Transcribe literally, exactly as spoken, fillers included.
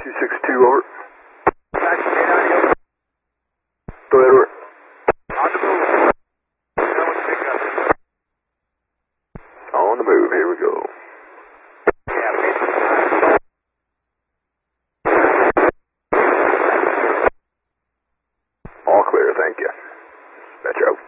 two six two, over. Back to eight audio. Go ahead, over. On the move. That was pick up. On the move, here we go. Yeah, maybe. All clear, thank you. Metro.